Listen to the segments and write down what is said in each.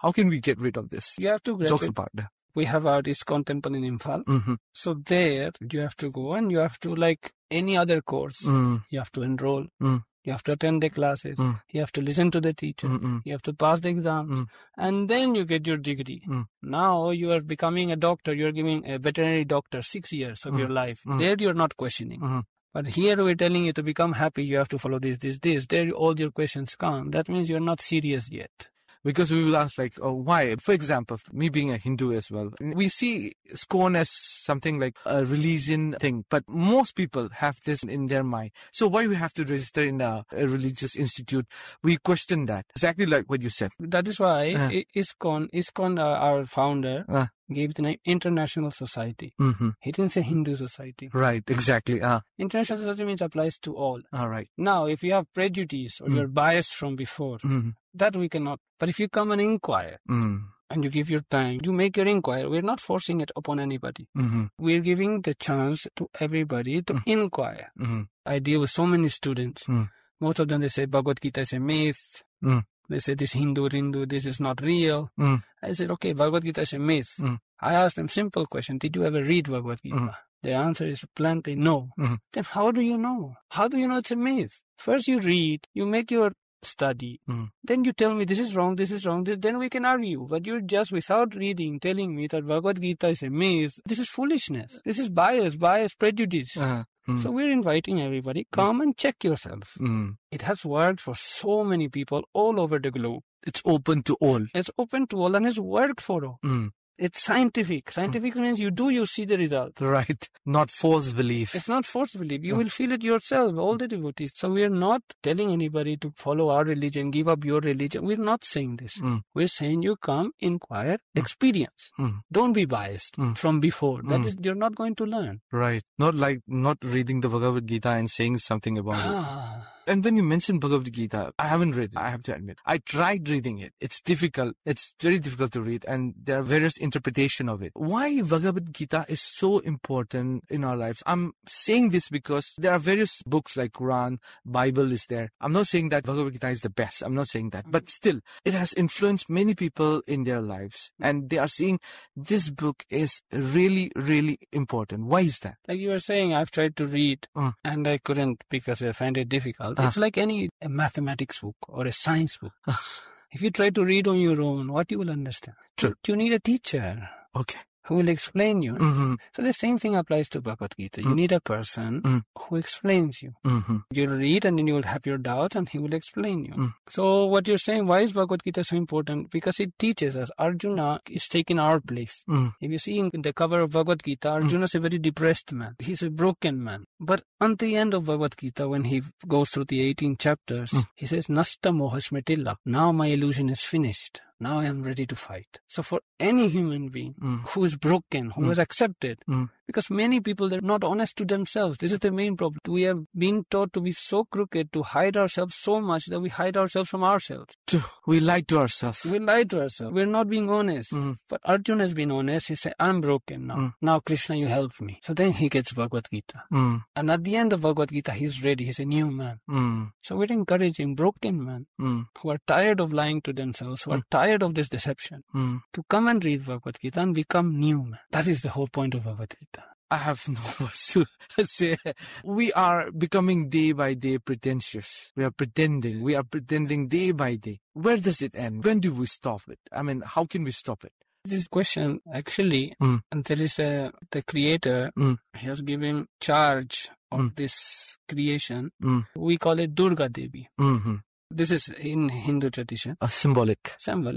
How can we get rid of this? You have to Jokes graduate. apart. We have our ISKCON temple in Imphal. So there you have to go and you have to, like any other course, you have to enroll. You have to attend the classes. You have to listen to the teacher. You have to pass the exams. And then you get your degree. Now you are becoming a doctor. You are giving a veterinary doctor 6 years of your life. There you are not questioning. But here we're telling you to become happy, you have to follow this. There all your questions come. That means you're not serious yet. Because we will ask like, oh, why? For example, me being a Hindu as well, we see ISKCON as something like a religion thing, but most people have this in their mind. So why we have to register in a religious institute? We question that. Exactly like what you said. That is why ISKCON, our founder, gave the name International Society. He didn't say Hindu Society. Right, exactly. International Society means applies to all. All right. Now, if you have prejudice or you're biased from before, that we cannot. But if you come and inquire and you give your time, you make your inquiry. We're not forcing it upon anybody. We're giving the chance to everybody to inquire. I deal with so many students. Most of them, they say Bhagavad Gita is a myth. They say this Hindu, this is not real. I said, okay, Bhagavad Gita is a myth. I asked them simple question. Did you ever read Bhagavad Gita? The answer is plenty no. Then how do you know? How do you know it's a myth? First you read, you make your study. Then you tell me this is wrong, then we can argue. But you're just without reading telling me that Bhagavad Gita is a myth. This is foolishness. This is bias, prejudice. So we're inviting everybody, come and check yourself. It has worked for so many people all over the globe. It's open to all. It's open to all and it's worked for all. It's scientific. Scientific means you see the result. Right. Not false belief. It's not false belief. You will feel it yourself, all the devotees. So we are not telling anybody to follow our religion, give up your religion. We're not saying this. We're saying you come, inquire, experience. Don't be biased from before. That is, you're not going to learn. Right. Not reading the Bhagavad Gita and saying something about it. And when you mentioned Bhagavad Gita, I haven't read it, I have to admit. I tried reading it. It's difficult. It's very difficult to read and there are various interpretations of it. Why Bhagavad Gita is so important in our lives? I'm saying this because there are various books like Quran, Bible is there. I'm not saying that Bhagavad Gita is the best. I'm not saying that. But still, it has influenced many people in their lives. And they are seeing this book is really, really important. Why is that? Like you were saying, I've tried to read and I couldn't because I find it difficult. It's like a mathematics book or a science book. If you try to read on your own, what you will understand? True. You need a teacher. Okay. Who will explain you. So the same thing applies to Bhagavad Gita. You need a person who explains you. You'll read and then you will have your doubts and he will explain you. So what you're saying, why is Bhagavad Gita so important? Because it teaches us. Arjuna is taking our place. If you see in the cover of Bhagavad Gita, Arjuna is a very depressed man. He's a broken man. But on the end of Bhagavad Gita, when he goes through the 18 chapters, he says, Nasta mohasmetilla. Now my illusion is finished. Now I am ready to fight. So for any human being who is broken, who has accepted, because many people, they're not honest to themselves. This is the main problem. We have been taught to be so crooked, to hide ourselves so much that we hide ourselves from ourselves. We lie to ourselves. We lie to ourselves. We're not being honest. But Arjuna has been honest. He said, I'm broken now. Now Krishna, you help me. So then he gets Bhagavad Gita. And at the end of Bhagavad Gita, he's ready. He's a new man. So we're encouraging broken men who are tired of lying to themselves, who are tired of this deception, to come and read Bhagavad Gita and become new men. That is the whole point of Bhagavad Gita. I have no words to say. We are becoming day by day pretentious. We are pretending day by day. Where does it end? When do we stop it? I mean, how can we stop it? This question, actually, and there is the creator, he has given charge of this creation. We call it Durga Devi. This is in Hindu tradition. Symbolic.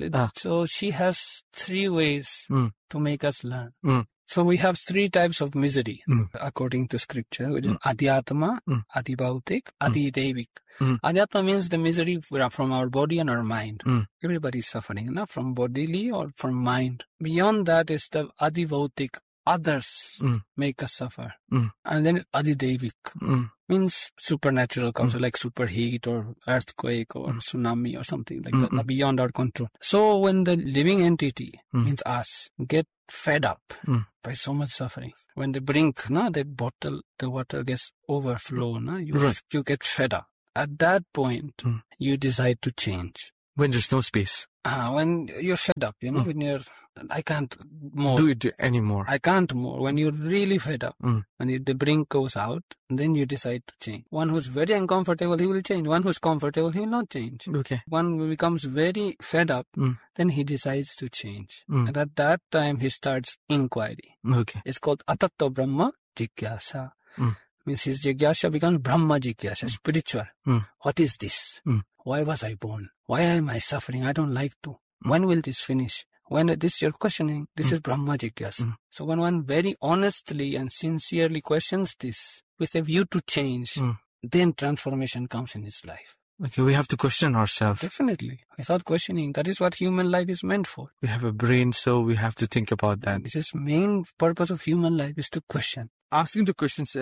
So she has 3 ways to make us learn. So we have 3 types of misery according to scripture, which is Adhyatma, Adhibhautik, Adhidevik. Adhyatma means the misery from our body and our mind. Everybody is suffering, not from bodily or from mind. Beyond that is the Adhibhautik. Others make us suffer. And then Adhidevik means supernatural causes like superheat or earthquake or tsunami or something like that, beyond our control. So when the living entity, means us, get fed up by so much suffering, when the brink, the water gets overflow, you get fed up. At that point, you decide to change. When there's no space. When you're fed up, when I can't more. Do it anymore. I can't more. When you're really fed up, when the brink goes out, then you decide to change. One who's very uncomfortable, he will change. One who's comfortable, he will not change. Okay. One who becomes very fed up, then he decides to change. And at that time, he starts inquiry. Okay. It's called Atattva Brahma Jigyasa. Means his Jigyasa becomes Brahma Jigyasa, spiritual. What is this? Why was I born? Why am I suffering? I don't like to. When will this finish? When this you're questioning, this is Brahma Jigyasa. So when one very honestly and sincerely questions this with a view to change, then transformation comes in his life. Okay, we have to question ourselves. Definitely. Without questioning, that is what human life is meant for. We have a brain, so we have to think about that. This is main purpose of human life, is to question. Asking the questions,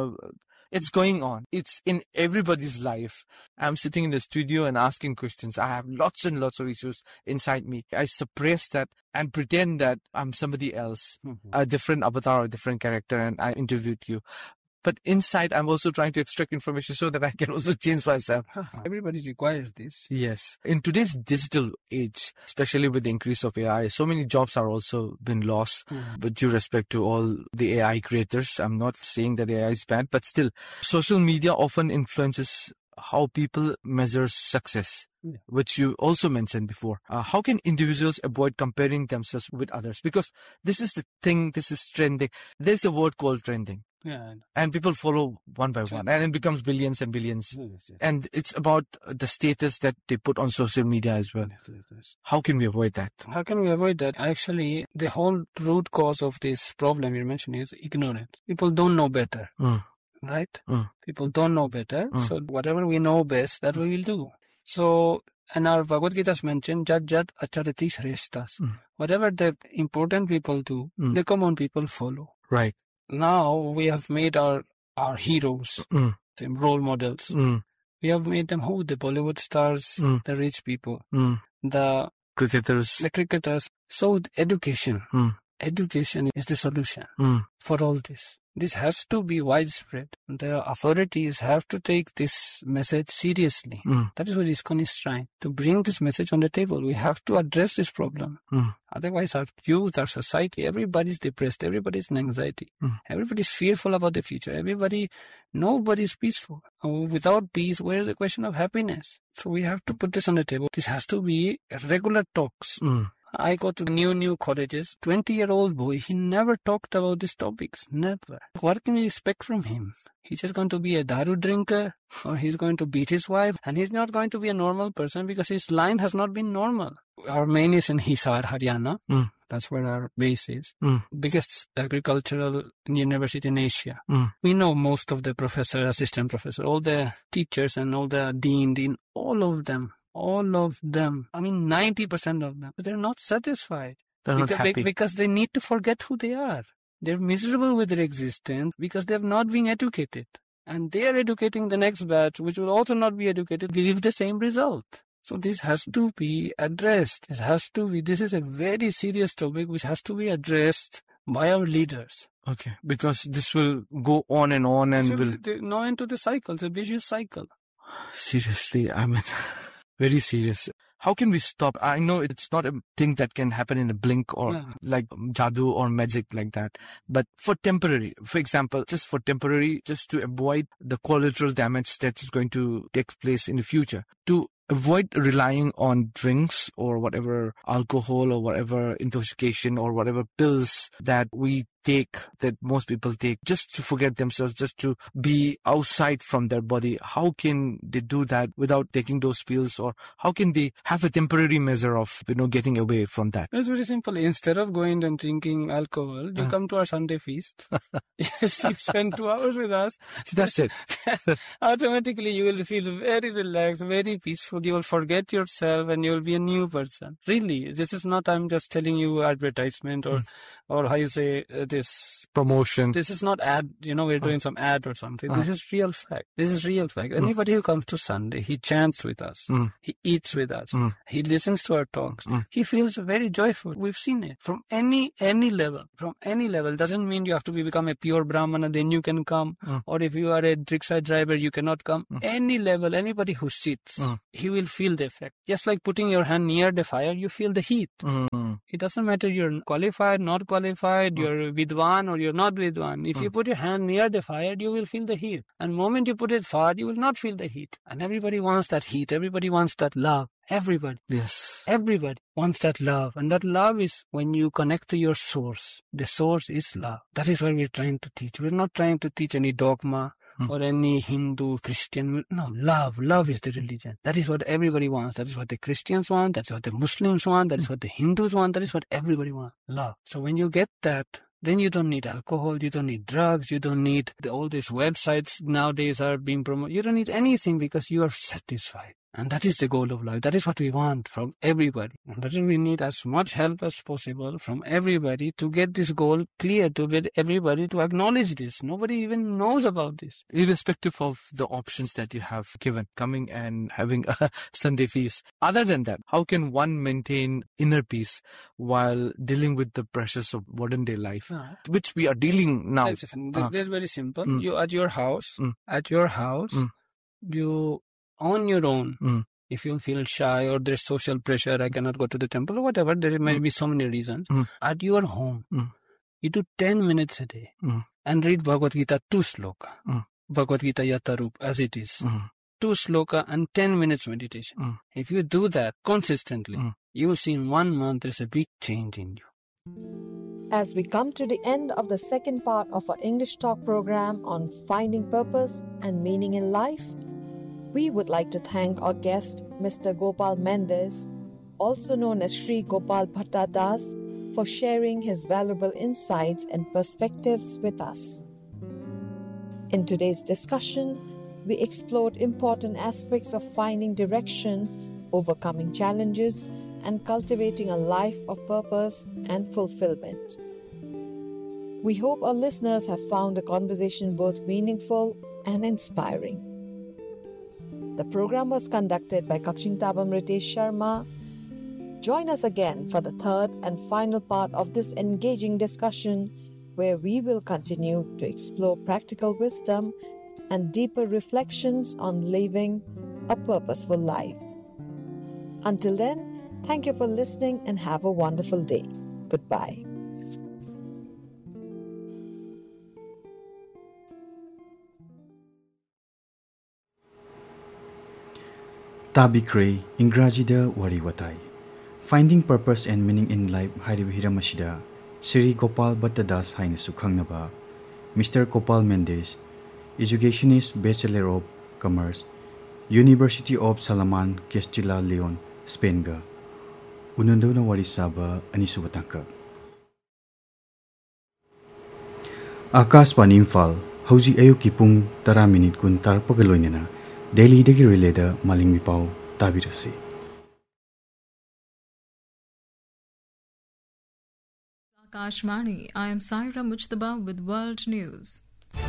it's going on. It's in everybody's life. I'm sitting in the studio and asking questions. I have lots and lots of issues inside me. I suppress that and pretend that I'm somebody else, a different avatar, a different character, and I interviewed you. But inside, I'm also trying to extract information so that I can also change myself. Everybody requires this. Yes. In today's digital age, especially with the increase of AI, so many jobs are also been lost. With due respect to all the AI creators, I'm not saying that AI is bad, but still, social media often influences how people measure success, which you also mentioned before. How can individuals avoid comparing themselves with others? Because this is the thing, this is trending. There's a word called trending. Yeah, and people follow one by one, and it becomes billions and billions. Yes. And it's about the status that they put on social media as well. Yes. How can we avoid that? How can we avoid that? Actually, the whole root cause of this problem you mentioned is ignorance. People don't know better, right? People don't know better. So whatever we know best, that we will do. So, and our Bhagavad Gita mentioned, Jat Jat Acharati Shreshtas. Whatever the important people do, the common people follow. Right. Now we have made our heroes, role models. We have made them the Bollywood stars, the rich people, the cricketers. So education is the solution for all this. This has to be widespread. The authorities have to take this message seriously. That is what ISKCON is trying to bring this message on the table. We have to address this problem. Otherwise, our youth, our society, everybody's depressed. Everybody's in anxiety. Everybody's fearful about the future. Nobody's peaceful. Without peace, where is the question of happiness? So we have to put this on the table. This has to be regular talks. I go to new colleges. 20-year-old boy, he never talked about these topics. Never. What can we expect from him? He's just going to be a daru drinker, or he's going to beat his wife, and he's not going to be a normal person because his line has not been normal. Our main is in Hisar, Haryana. That's where our base is. Biggest agricultural university in Asia. We know most of the professor, assistant professor, all the teachers and all the dean, all of them. I mean, 90% of them. But they're not satisfied. They're not happy. Because they need to forget who they are. They're miserable with their existence because they have not been educated. And they are educating the next batch, which will also not be educated, give the same result. So this has to be addressed. This is a very serious topic which has to be addressed by our leaders. Okay. Because this will go on and on and will... No end to the cycle. It's a vicious cycle. Seriously, I mean... Very serious. How can we stop? I know it's not a thing that can happen in a blink or like jadoo or magic like that. But for temporary, for example, just to avoid the collateral damage that is going to take place in the future, to avoid relying on drinks or whatever alcohol or whatever intoxication or whatever pills that we take, that most people take, just to forget themselves, just to be outside from their body. How can they do that without taking those pills, or how can they have a temporary measure of, getting away from that? It's very simple. Instead of going and drinking alcohol, you come to our Sunday feast. You spend 2 hours with us. That's it. Automatically you will feel very relaxed, very peaceful. You will forget yourself and you will be a new person. Really, this is not, I'm just telling you advertisement or how you say, this promotion. This is not ad, we're doing some ad or something. This is real fact. This is real fact. Anybody who comes to Sunday, he chants with us. He eats with us. He listens to our talks. He feels very joyful. We've seen it from any level. From any level. Doesn't mean you have to become a pure Brahmana, then you can come. Or if you are a rickshaw driver, you cannot come. Any level, anybody who sits, he will feel the effect. Just like putting your hand near the fire, you feel the heat. It doesn't matter you're qualified, not qualified, you're Vidwan or you're not Vidwan. If you put your hand near the fire, you will feel the heat. And the moment you put it far, you will not feel the heat. And everybody wants that heat. Everybody wants that love. Everybody. Yes. Everybody wants that love. And that love is when you connect to your source. The source is love. That is what we're trying to teach. We're not trying to teach any dogma or any Hindu, Christian. No, love. Love is the religion. That is what everybody wants. That is what the Christians want. That's what the Muslims want. That is what the Hindus want. That is what everybody wants. Love. So when you get that, then you don't need alcohol, you don't need drugs, you don't need all these websites nowadays are being promoted. You don't need anything because you are satisfied. And that is the goal of life. That is what we want from everybody. And that is we need as much help as possible from everybody to get this goal clear, to get everybody to acknowledge this. Nobody even knows about this. Irrespective of the options that you have given, coming and having a Sunday feast. Other than that, how can one maintain inner peace while dealing with the pressures of modern day life, which we are dealing now? That's very simple. You at your house, you on your own, if you feel shy or there's social pressure, I cannot go to the temple or whatever, there may be so many reasons. At your home, you do 10 minutes a day and read Bhagavad Gita 2 sloka. Bhagavad Gita Yatarup as it is. 2 sloka and 10 minutes meditation. If you do that consistently, you will see in 1 month there's a big change in you. As we come to the end of the second part of our English Talk program on finding purpose and meaning in life, we would like to thank our guest, Mr. Gopal Mendes, also known as Sri Gopal Bhattadas, for sharing his valuable insights and perspectives with us. In today's discussion, we explored important aspects of finding direction, overcoming challenges, and cultivating a life of purpose and fulfillment. We hope our listeners have found the conversation both meaningful and inspiring. The program was conducted by Kakshingtabam Ritesh Sharma. Join us again for the third and final part of this engaging discussion, where we will continue to explore practical wisdom and deeper reflections on living a purposeful life. Until then, thank you for listening and have a wonderful day. Goodbye. Tabikre Ingrazida Wari Watai. Finding Purpose and Meaning in Life Hairiba Hiramashida, Sri Gopal Bhattadas Haina Sukhangnaba, Mr. Gopal Mendes, Educationist, Bachelor of Commerce, University of Salaman, Castilla Leon, Spain ga. Unandona Wari Saba Anisubatangka. Akashvani Imphal, Hauji Ayuki Pung 10 minute kun tarpaga loinena. Delhi degi releda maling mipau tabirasi. Akashvani, I am Saira Mujtaba with World News.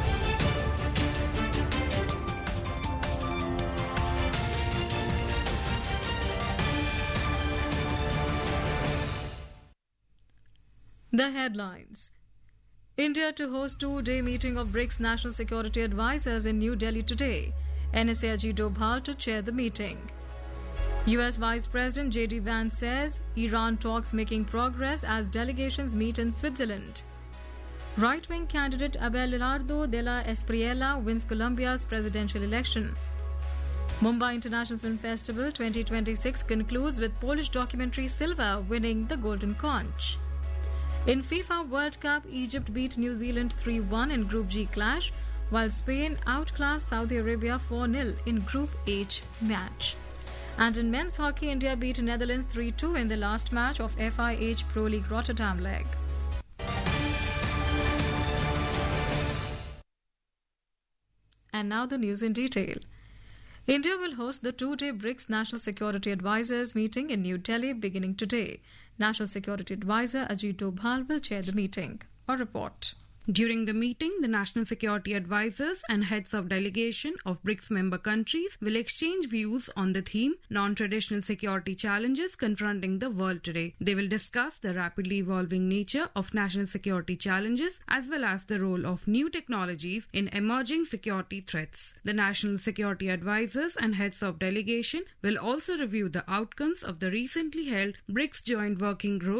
The headlines. India to host 2-day meeting of BRICS National Security Advisors in New Delhi today. NSA Ajit Doval to chair the meeting. US Vice President J.D. Vance says Iran talks making progress as delegations meet in Switzerland. Right-wing candidate Abelardo Della Espriella wins Colombia's presidential election. Mumbai International Film Festival 2026 concludes with Polish documentary Silva winning the Golden Conch. In FIFA World Cup, Egypt beat New Zealand 3-1 in Group G clash, while Spain outclassed Saudi Arabia 4-0 in Group H match. And in men's hockey, India beat Netherlands 3-2 in the last match of FIH Pro League Rotterdam leg. And now the news in detail. India will host the 2-day BRICS National Security Advisors meeting in New Delhi beginning today. National Security Advisor Ajit Doval will chair the meeting. A report. During the meeting, the national security advisors and heads of delegation of BRICS member countries will exchange views on the theme non-traditional security challenges confronting the world today. They will discuss the rapidly evolving nature of national security challenges as well as the role of new technologies in emerging security threats. The national security advisors and heads of delegation will also review the outcomes of the recently held BRICS Joint Working Group